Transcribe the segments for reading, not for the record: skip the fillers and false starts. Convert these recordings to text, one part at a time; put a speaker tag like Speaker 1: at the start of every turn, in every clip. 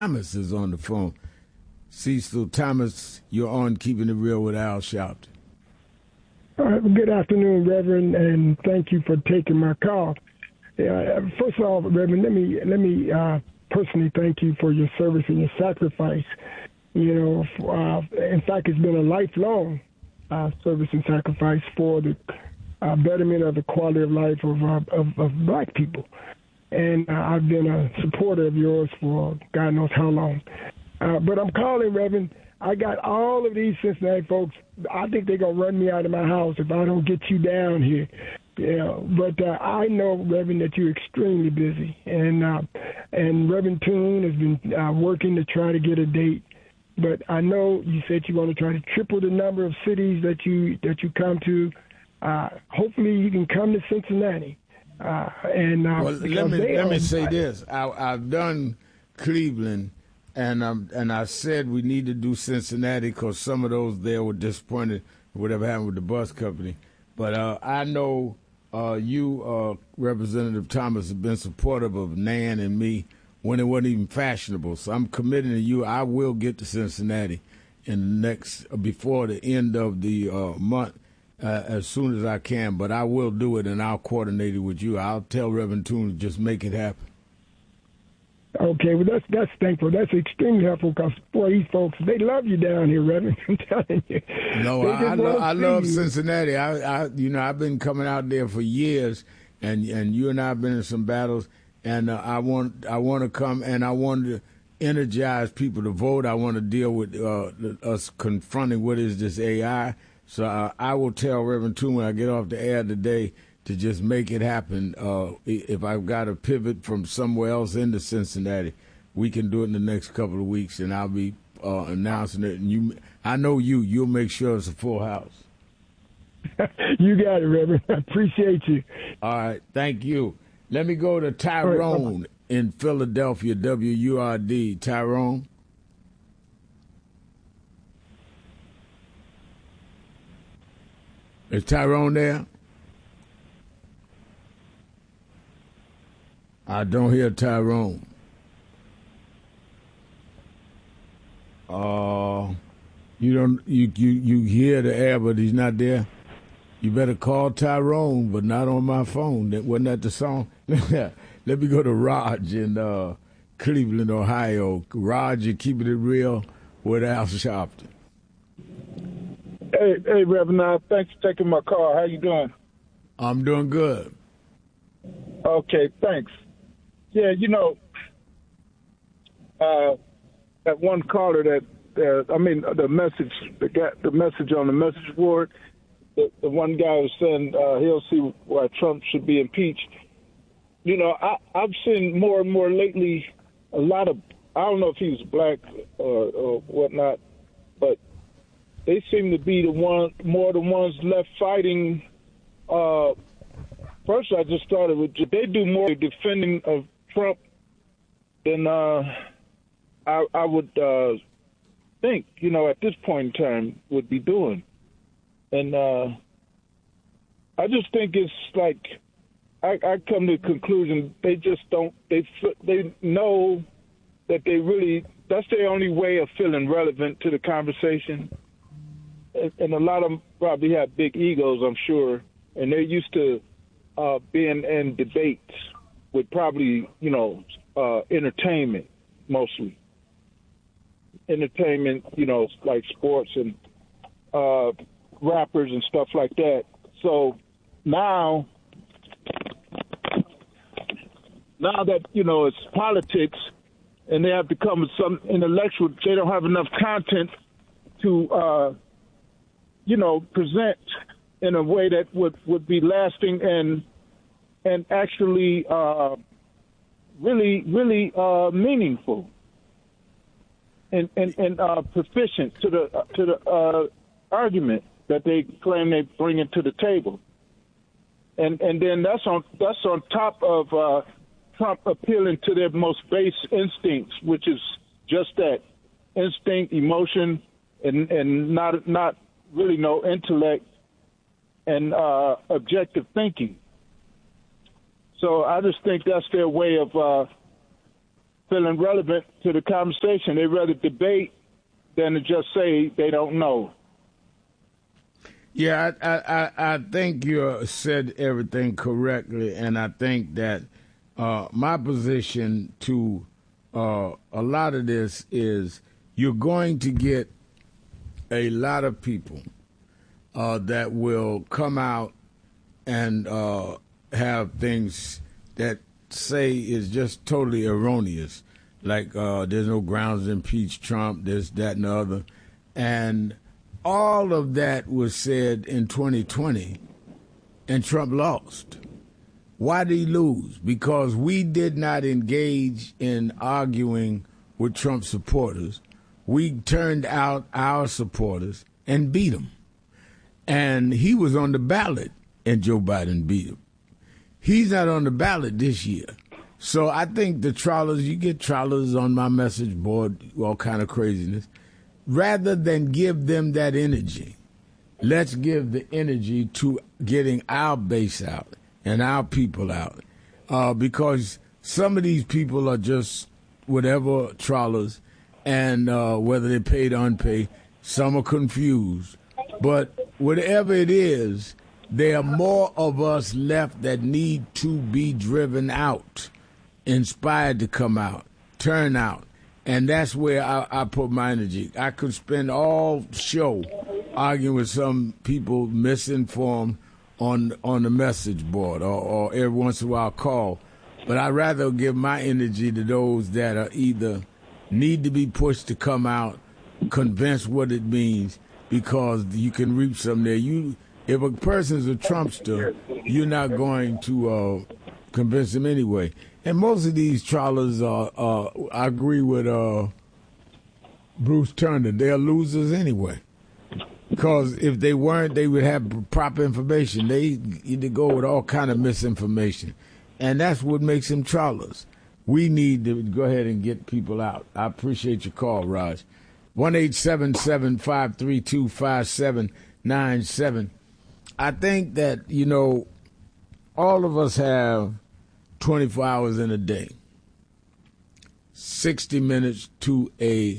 Speaker 1: Thomas is on the phone. Cecil Thomas, you're on Keeping It Real with Al Sharpton.
Speaker 2: Good afternoon, Reverend, and thank you for taking my call. First of all, Reverend, let me personally thank you for your service and your sacrifice. In fact, it's been a lifelong service and sacrifice for the betterment of the quality of life of Black people. And I've been a supporter of yours for God knows how long. But I'm calling, Reverend. I got all of these Cincinnati folks. I think they're going to run me out of my house if I don't get you down here. But I know, Reverend, that you're extremely busy. And Reverend Toon has been working to try to get a date. But I know you said you want to try to triple the number of cities that you come to. Hopefully you can come to Cincinnati.
Speaker 1: Well, let me say this. I've done Cleveland. And I said we need to do Cincinnati because some of those there were disappointed with whatever happened with the bus company. But I know you, Representative Thomas, have been supportive of Nan and me when it wasn't even fashionable. So I'm committing to you. I will get to Cincinnati before the end of the month as soon as I can. But I will do it, and I'll coordinate it with you. I'll tell Reverend Toon to just make it happen.
Speaker 2: Okay, well, that's thankful. That's extremely helpful because, boy, these folks, they love you down here, Reverend. I'm telling you.
Speaker 1: No, I love Cincinnati. I've been coming out there for years, and you and I have been in some battles, and I want to come, and I want to energize people to vote. I want to deal with us confronting what is this AI. So I will tell Reverend Toon when I get off the air today to just make it happen. If I've got to pivot from somewhere else into Cincinnati, we can do it in the next couple of weeks, and I'll be announcing it. And I know you'll make sure it's a full house.
Speaker 2: You got it, Reverend. I appreciate you.
Speaker 1: All right, thank you. Let me go to Tyrone in Philadelphia, WURD. Tyrone. Is Tyrone there? I don't hear Tyrone. You hear the air, but he's not there. You better call Tyrone, but not on my phone. Wasn't that the song? Let me go to Raj in Cleveland, Ohio. Raj, you're Keeping It Real with Al Sharpton.
Speaker 3: Hey, Reverend. Thanks for taking my call. How you doing?
Speaker 1: I'm doing good.
Speaker 3: Okay, thanks. Yeah, that one caller the message on the message board, the one guy was saying he'll see why Trump should be impeached. I've seen more and more lately a lot of, I don't know if he was black or whatnot, but they seem to be the ones left fighting. First, I just started with they do more defending of Trump than I would think, at this point in time would be doing. And I just think it's like I come to the conclusion they just don't, they know that that's their only way of feeling relevant to the conversation. And a lot of them probably have big egos, I'm sure, and they're used to being in debates with probably, entertainment mostly. Entertainment, like sports and rappers and stuff like that. So now that, it's politics and they have become some intellectual, they don't have enough content to, present in a way that would be lasting and actually really meaningful and proficient to the argument that they claim they bring it to the table. And then that's on top of Trump appealing to their most base instincts, which is just that instinct, emotion, and not really no intellect and objective thinking. So I just think that's their way of feeling relevant to the conversation. They rather debate than to just say they don't know.
Speaker 1: Yeah, I think you said everything correctly, and I think that my position to a lot of this is you're going to get a lot of people that will come out and have things that say is just totally erroneous, like there's no grounds to impeach Trump, this, that, and the other. And all of that was said in 2020, and Trump lost. Why did he lose? Because we did not engage in arguing with Trump supporters. We turned out our supporters and beat them. And he was on the ballot, and Joe Biden beat him. He's not on the ballot this year. So I think the trawlers, you get trawlers on my message board, all kind of craziness. Rather than give them that energy, let's give the energy to getting our base out and our people out. Because some of these people are just whatever trawlers, and whether they're paid or unpaid, some are confused. But whatever it is, there are more of us left that need to be driven out, inspired to come out, turn out. And that's where I put my energy. I could spend all show arguing with some people misinformed on the message board or every once in a while call. But I'd rather give my energy to those that are either need to be pushed to come out, convinced what it means, because you can reap some there. If a person's a Trumpster, you're not going to convince them anyway. And most of these trawlers I agree with Bruce Turner. They're losers anyway. Because if they weren't, they would have proper information. They either go with all kind of misinformation. And that's what makes them trawlers. We need to go ahead and get people out. I appreciate your call, Raj. 1-877-532-5797. I think that, all of us have 24 hours in a day, 60 minutes to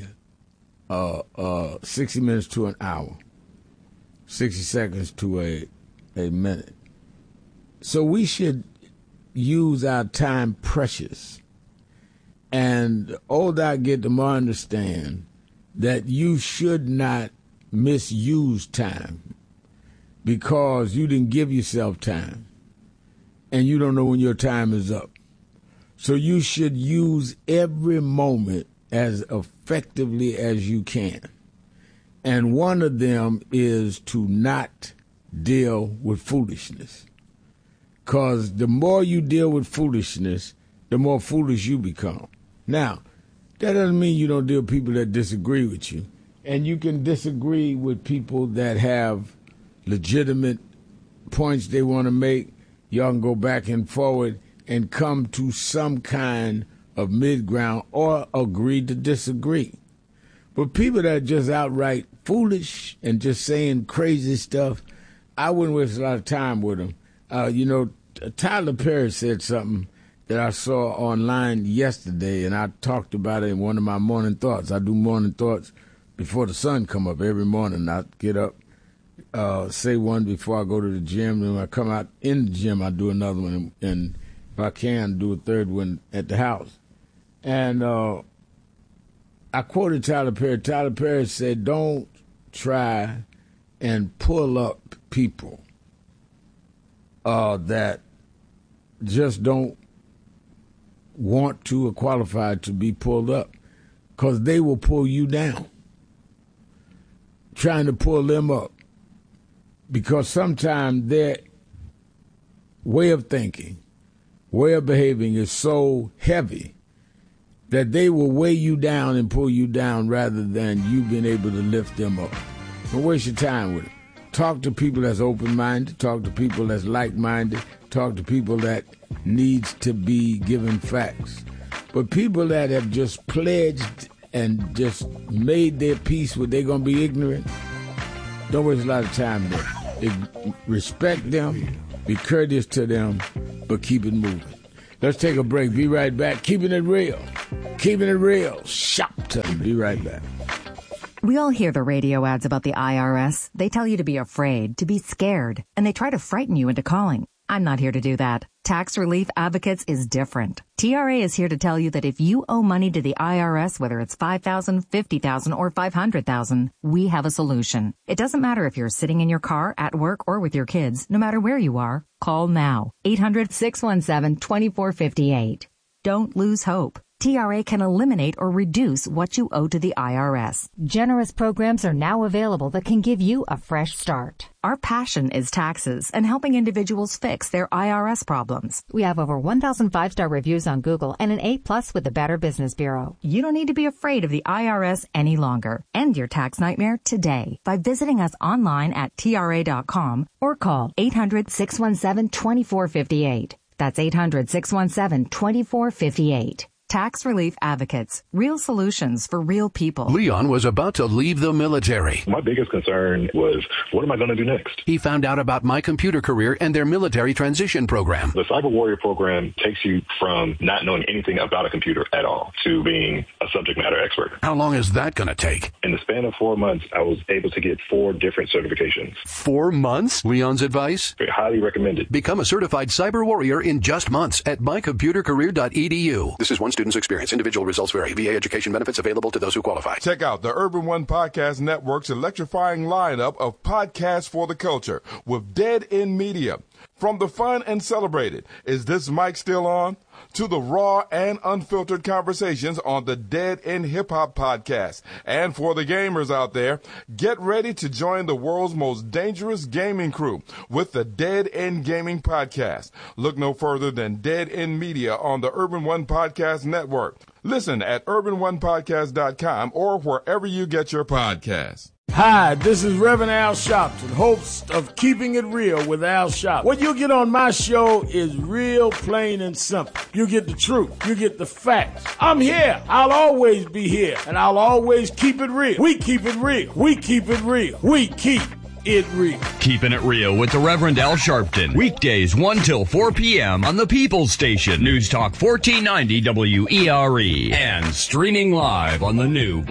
Speaker 1: 60 minutes to an hour, 60 seconds to a minute. So we should use our time precious. And the older I get, the more I understand that you should not misuse time because you didn't give yourself time. And you don't know when your time is up. So you should use every moment as effectively as you can. And one of them is to not deal with foolishness. Because the more you deal with foolishness, the more foolish you become. Now, that doesn't mean you don't deal with people that disagree with you. And you can disagree with people that have legitimate points they want to make. Y'all can go back and forward and come to some kind of mid-ground or agree to disagree. But people that are just outright foolish and just saying crazy stuff, I wouldn't waste a lot of time with them. Tyler Perry said something that I saw online yesterday, and I talked about it in one of my morning thoughts. I do morning thoughts before the sun come up every morning. I get up, say one before I go to the gym, and when I come out in the gym, I do another one, and if I can, do a third one at the house. And I quoted Tyler Perry. Tyler Perry said, don't try and pull up people that just don't want to or qualified to be pulled up, because they will pull you down. Trying to pull them up, because sometimes their way of thinking, way of behaving is so heavy that they will weigh you down and pull you down rather than you being able to lift them up. Don't waste your time with it. Talk to people that's open-minded. Talk to people that's like-minded. Talk to people that needs to be given facts. But people that have just pledged and just made their peace where they're going to be ignorant, don't waste a lot of time there. Respect them, be courteous to them, but keep it moving. Let's take a break. Be right back. Keeping it real. Keeping It Real. Shopton. Be right back.
Speaker 4: We all hear the radio ads about the IRS. They tell you to be afraid, to be scared, and they try to frighten you into calling. I'm not here to do that. Tax Relief Advocates is different. TRA is here to tell you that if you owe money to the IRS, whether it's $5,000, $50,000, or $500,000, we have a solution. It doesn't matter if you're sitting in your car, at work, or with your kids. No matter where you are, call now. 800-617-2458. Don't lose hope. TRA can eliminate or reduce what you owe to the IRS. Generous programs are now available that can give you a fresh start. Our passion is taxes and helping individuals fix their IRS problems. We have over 1,000 5-star reviews on Google and an A+ with the Better Business Bureau. You don't need to be afraid of the IRS any longer. End your tax nightmare today by visiting us online at TRA.com or call 800-617-2458. That's 800-617-2458. Tax Relief Advocates. Real solutions for real people.
Speaker 5: Leon was about to leave the military.
Speaker 6: My biggest concern was, what am I going to do next?
Speaker 5: He found out about My Computer Career and their military transition program.
Speaker 6: The Cyber Warrior program takes you from not knowing anything about a computer at all to being a subject matter expert.
Speaker 5: How long is that going to take?
Speaker 6: In the span of 4 months, I was able to get 4 different certifications.
Speaker 5: 4 months? Leon's advice?
Speaker 6: Highly recommended.
Speaker 5: Become a certified cyber warrior in just months at mycomputercareer.edu. This is one student's experience. Individual results vary. VA education benefits available to those who qualify.
Speaker 7: Check out the Urban One Podcast Network's electrifying lineup of podcasts for the culture with Dead End Media. From the fun and celebrated, Is This Mic Still On?, to the raw and unfiltered conversations on the Dead End Hip Hop Podcast. And for the gamers out there, get ready to join the world's most dangerous gaming crew with the Dead End Gaming Podcast. Look no further than Dead End Media on the Urban One Podcast Network. Listen at urban1podcast.com or wherever you get your podcasts.
Speaker 1: Hi, this is Reverend Al Sharpton, host of Keeping It Real with Al Sharpton. What you get on my show is real, plain, and simple. You get the truth. You get the facts. I'm here. I'll always be here, and I'll always keep it real. We keep it real. We keep it real. We keep it real.
Speaker 8: Keeping It Real with the Reverend Al Sharpton. Weekdays 1 till 4 p.m. on the People's Station. News Talk 1490 WERE. And streaming live on the new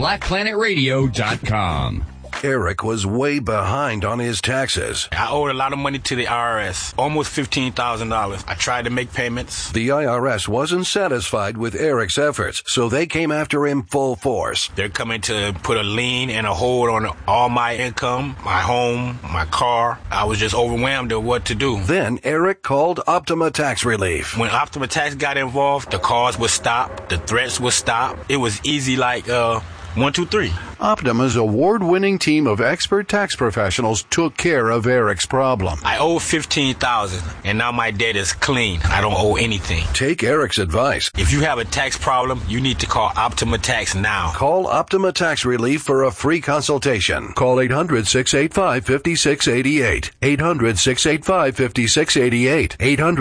Speaker 8: BlackPlanetRadio.com.
Speaker 5: Eric was way behind on his taxes.
Speaker 9: I owed a lot of money to the IRS, almost $15,000. I tried to make payments.
Speaker 5: The IRS wasn't satisfied with Eric's efforts, so they came after him full force.
Speaker 9: They're coming to put a lien and a hold on all my income, my home, my car. I was just overwhelmed at what to do.
Speaker 5: Then Eric called Optima Tax Relief.
Speaker 9: When Optima Tax got involved, the calls would stop, the threats would stop. It was easy like 1, 2, 3.
Speaker 5: Optima's award-winning team of expert tax professionals took care of Eric's problem.
Speaker 9: I owe $15,000, and now my debt is clean. I don't owe anything.
Speaker 5: Take Eric's advice.
Speaker 9: If you have a tax problem, you need to call Optima Tax now.
Speaker 5: Call Optima Tax Relief for a free consultation. Call 800-685-5688. 800-685-5688.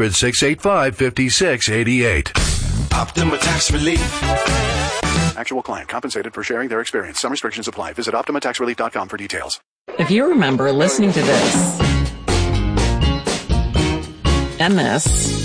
Speaker 5: 800-685-5688.
Speaker 9: Optima Tax Relief.
Speaker 5: Actual client compensated for sharing their experience. Some restrictions apply. Visit OptimaTaxRelief.com for details.
Speaker 10: If you remember listening to this, and this,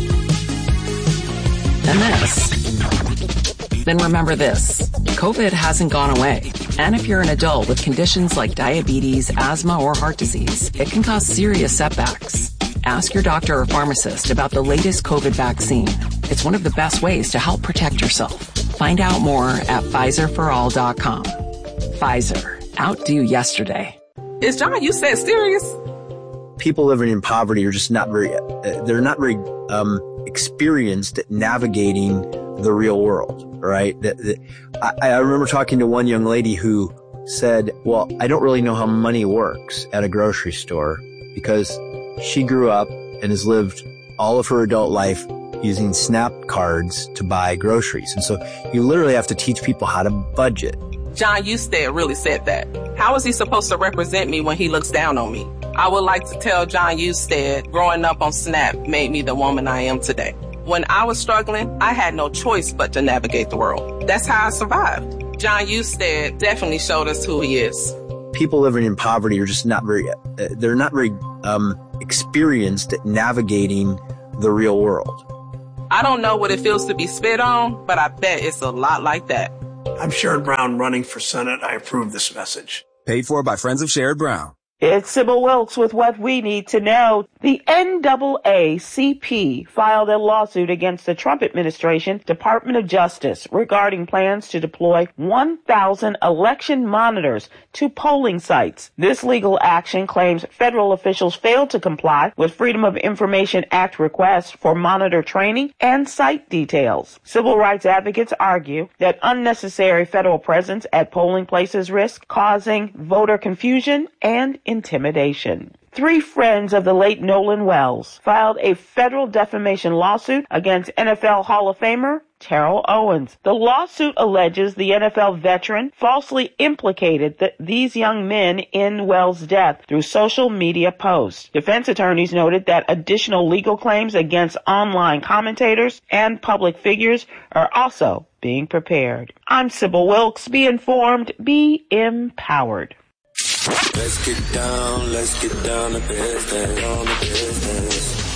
Speaker 10: and this, then remember this. COVID hasn't gone away. And if you're an adult with conditions like diabetes, asthma, or heart disease, it can cause serious setbacks. Ask your doctor or pharmacist about the latest COVID vaccine. It's one of the best ways to help protect yourself. Find out more at PfizerForAll.com. Pfizer. Outdo yesterday.
Speaker 11: Is John, you said serious?
Speaker 12: People living in poverty are just not very, they're not very experienced at navigating the real world, right? I remember talking to one young lady who said, well, I don't really know how money works at a grocery store because she grew up and has lived all of her adult life using SNAP cards to buy groceries. And so you literally have to teach people how to budget.
Speaker 11: John Husted really said that. How is he supposed to represent me when he looks down on me? I would like to tell John Husted, growing up on SNAP made me the woman I am today. When I was struggling, I had no choice but to navigate the world. That's how I survived. John Husted definitely showed us who he is.
Speaker 12: People living in poverty are just not very, they're not very experienced at navigating the real world.
Speaker 11: I don't know what it feels to be spit on, but I bet it's a lot like that.
Speaker 13: I'm Sherrod Brown running for Senate. I approve this message.
Speaker 14: Paid for by Friends of Sherrod Brown.
Speaker 15: It's Sybil Wilkes with what we need to know. The NAACP filed a lawsuit against the Trump administration Department of Justice regarding plans to deploy 1,000 election monitors to polling sites. This legal action claims federal officials failed to comply with Freedom of Information Act requests for monitor training and site details. Civil rights advocates argue that unnecessary federal presence at polling places risk causing voter confusion and intimidation. 3 friends of the late Nolan Wells filed a federal defamation lawsuit against NFL Hall of Famer Terrell Owens. The lawsuit alleges the NFL veteran falsely implicated these young men in Wells' death through social media posts. Defense attorneys noted that additional legal claims against online commentators and public figures are also being prepared. I'm Sybil Wilkes. Be informed, be empowered.
Speaker 16: Let's get down to business, on the business.